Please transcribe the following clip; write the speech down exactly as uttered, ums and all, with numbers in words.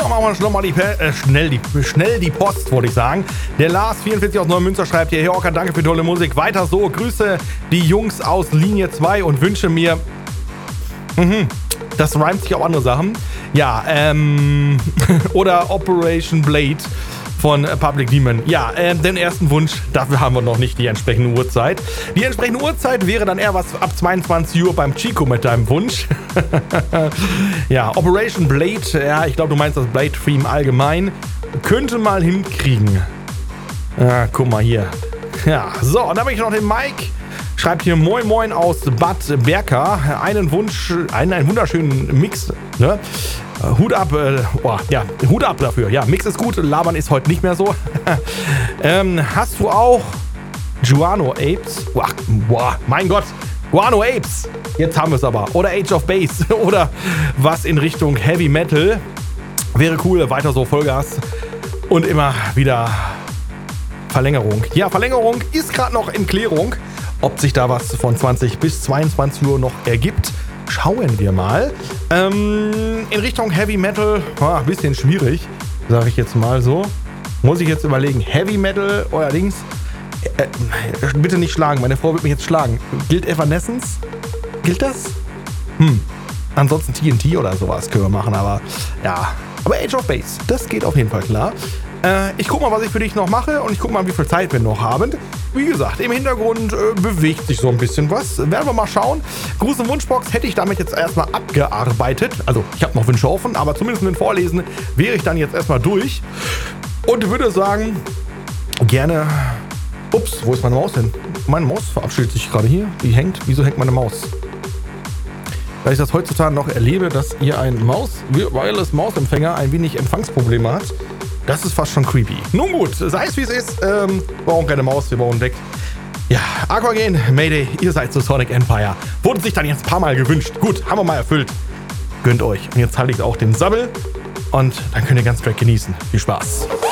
machen wir schnell, mal die, äh, schnell, die, schnell die Post, wollte ich sagen. Der Lars vierundvierzig aus Neumünster schreibt hier, hey Orca, danke für tolle Musik. Weiter so, grüße die Jungs aus Linie zwei und wünsche mir... Mhm, das reimt sich auf andere Sachen. Ja, ähm... oder Operation Blade von Public Demon. Ja, äh, den ersten Wunsch, dafür haben wir noch nicht die entsprechende Uhrzeit. Die entsprechende Uhrzeit wäre dann eher was ab zweiundzwanzig Uhr beim Chico mit deinem Wunsch. Ja, Operation Blade, ja, ich glaube, du meinst das Blade-Theme allgemein. Könnte mal hinkriegen. Ja, guck mal hier. Ja, so, und dann habe ich noch den Mike. Schreibt hier Moin Moin aus Bad Berka. Einen Wunsch, einen, einen wunderschönen Mix, ne? Hut ab, äh, oh, ja, Hut ab dafür. Ja, Mix ist gut, Labern ist heute nicht mehr so. ähm, hast du auch Guano Apes? Boah, boah, mein Gott, Guano Apes. Jetzt haben wir es aber. Oder Age of Base. Oder was in Richtung Heavy Metal. Wäre cool, weiter so Vollgas. Und immer wieder Verlängerung. Ja, Verlängerung ist gerade noch in Klärung. Ob sich da was von zwanzig bis zweiundzwanzig Uhr noch ergibt. Schauen wir mal. Ähm, in Richtung Heavy Metal, ah, bisschen schwierig, sage ich jetzt mal so. Muss ich jetzt überlegen, Heavy Metal allerdings, äh, bitte nicht schlagen, meine Frau wird mich jetzt schlagen. Gilt Evanescence? Gilt das? Hm, ansonsten T N T oder sowas können wir machen, aber ja. Aber Age of Base, das geht auf jeden Fall klar. Äh, ich guck mal, was ich für dich noch mache und ich guck mal, wie viel Zeit wir noch haben. Wie gesagt, im Hintergrund äh, bewegt sich so ein bisschen was. Werden wir mal schauen. Gruß- und Wunschbox hätte ich damit jetzt erstmal abgearbeitet. Also, ich habe noch Wünsche offen, aber zumindest mit dem Vorlesen wäre ich dann jetzt erstmal durch. Und würde sagen, gerne... Ups, wo ist meine Maus hin? Meine Maus verabschiedet sich gerade hier. Die hängt. Wieso hängt meine Maus? Weil ich das heutzutage noch erlebe, dass ihr ein Maus, Wireless Mausempfänger ein wenig Empfangsprobleme hat. Das ist fast schon creepy. Nun gut, sei es wie es ist. Ähm, wir brauchen keine Maus, wir bauen weg. Ja, Aquagen, Mayday, ihr seid zu Sonic Empire. Wurde sich dann jetzt ein paar Mal gewünscht. Gut, haben wir mal erfüllt. Gönnt euch. Und jetzt halte ich auch den Sabbel. Und dann könnt ihr ganz Track genießen. Viel Spaß.